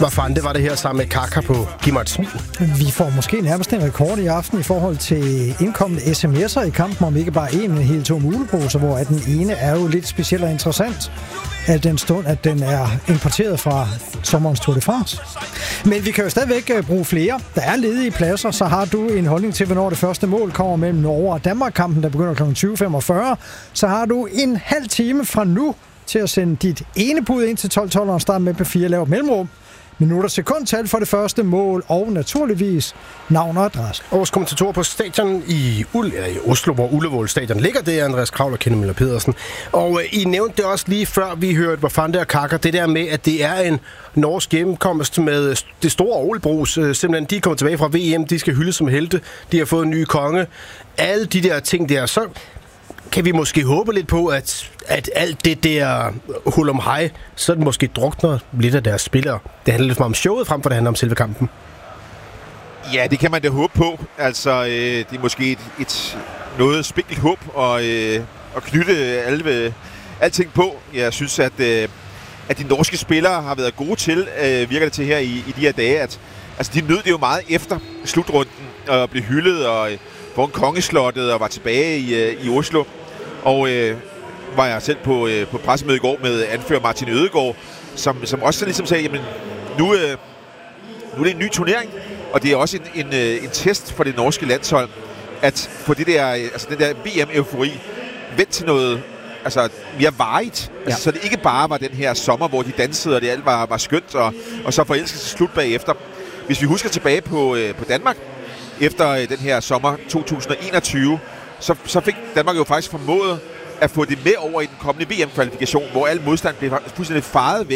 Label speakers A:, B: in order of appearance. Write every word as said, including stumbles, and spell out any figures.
A: Hvor fanden det var det her sammen med Kaka på Giv mig et smil.
B: Vi får måske nærmest en rekord i aften i forhold til indkommende sms'er i kampen om ikke bare en, men hele to muleposer, hvor at den ene er jo lidt speciel og interessant, al den stund, at den er importeret fra sommerens Tour de France. Men vi kan jo stadigvæk bruge flere. Der er ledige pladser, så har du en holdning til, hvornår det første mål kommer mellem Norge og Danmark-kampen, der begynder klokken tyve femogfyrre. Så har du en halv time fra nu til at sende dit ene bud ind til tolv tolv og starte med P fire lavt mellemrum. Minutter sekundtal for det første mål, og naturligvis navn og adresse.
A: Vores kommentatorer på stadion i, Ul- eller i Oslo, hvor Ullevål stadion ligger, det er Andreas Kravl og Kenneth Møller Pedersen. Og øh, I nævnte det også lige før, vi hørte, hvor fanden det er Kaka, det der med, at det er en norsk hjemkomst med det store Aarhus. Øh, simpelthen, de kommer tilbage fra V M, de skal hylde som helte, de har fået en ny konge. Alle de der ting der, så kan vi måske håbe lidt på, at, at alt det der hul om hej, så det måske drukner lidt af deres spillere. Det handler lidt meget om showet, frem for det handler om selve kampen.
C: Ja, det kan man da håbe på. Altså, øh, det er måske et, et noget spinkelt håb at, øh, at knytte alle, alting på. Jeg synes, at, øh, at de norske spillere har været gode til, øh, virker det til her i, i de her dage, at altså, de nød det jo meget efter slutrunden at blive hyldet og øh, få en kongeslottet og var tilbage i, øh, i Oslo. Og øh, var jeg selv på, øh, på pressemødet i går med anfører Martin Ødegaard, som, som også ligesom sagde, jamen nu, øh, nu er det en ny turnering, og det er også en, en, en test for det norske landshold, at få det der, altså den der V M-eufori vendt til noget altså, mere varigt. Ja. Altså, så det ikke bare var den her sommer, hvor de dansede, og det alt var, var skønt, og, og så forelskede sig slut bagefter. Hvis vi husker tilbage på, øh, på Danmark, efter øh, den her sommer to tusind og enogtyve, Så, så fik Danmark jo faktisk formået at få det med over i den kommende V M-kvalifikation, hvor al modstand blev fuldstændig faret væk.